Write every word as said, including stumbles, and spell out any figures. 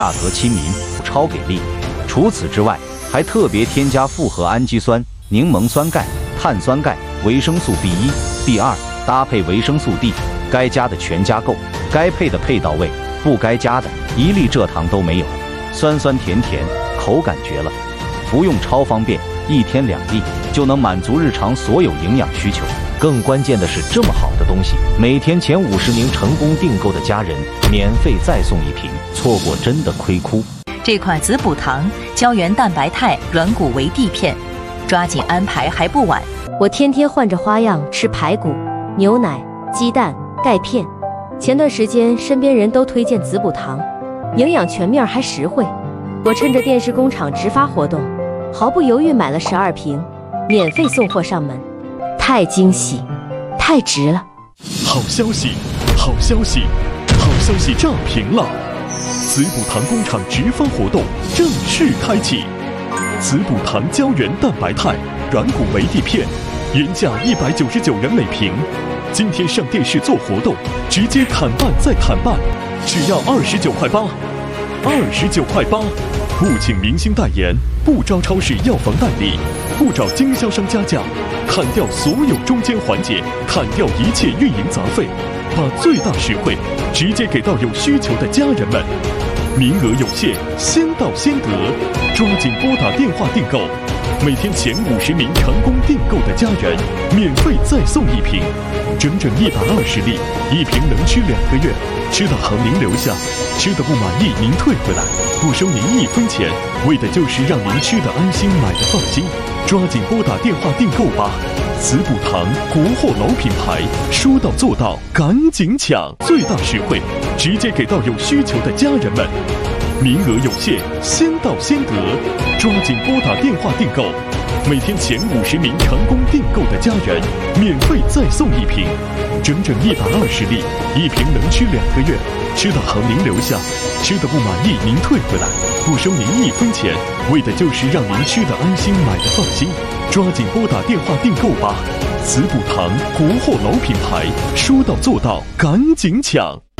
价格亲民，超给力。除此之外，还特别添加复合氨基酸、柠檬酸钙、碳酸钙、维生素 B 一、B 二，搭配维生素 D， 该加的全加够，该配的配到位，不该加的一粒蔗糖都没有，酸酸甜甜，口感绝了。服用超方便，一天两粒就能满足日常所有营养需求。更关键的是，这么好的东西，每天前五十名成功订购的家人免费再送一瓶，错过真的亏哭。 这款子补糖胶原蛋白肽软骨维 D 片，抓紧安排还不晚。 我天天换着花样吃排骨、牛奶、鸡蛋、钙片。前段时间身边人都推荐子补糖，营养全面还实惠。我趁着电视工厂直发活动，毫不犹豫买了十二瓶，免费送货上门。太惊喜，太值了！ 好消息，好消息，好消息炸屏了！子补糖工厂直发活动正式开启。子补糖胶原蛋白肽软骨维 D 片，原价一百九十九元每瓶，今天上电视做活动，直接砍半再砍半，只要二十九块八，二十九块八。不请明星代言，不招超市药房代理，不找经销商加价，砍掉所有中间环节，砍掉一切运营杂费，把最大实惠直接给到有需求的家人们。名额有限，先到先得，抓紧拨打电话订购。每天前五十名成功订购的家人，免费再送一瓶，整整一百二十粒，一瓶能吃两个月。吃的好您留下，吃的不满意您退回来，不收您一分钱，为的就是让您吃的安心，买的放心。抓紧拨打电话订购吧！子补糖国货老品牌，说到做到，赶紧抢，最大实惠，直接给到有需求的家人们。名额有限，先到先得，抓紧拨打电话订购。每天前五十名成功订购的家人，免费再送一瓶，整整一百二十粒，一瓶能吃两个月。吃的好您留下，吃的不满意您退回来，不收您一分钱，为的就是让您吃的安心，买的放心。抓紧拨打电话订购吧！子补糖国货老品牌，说到做到，赶紧抢！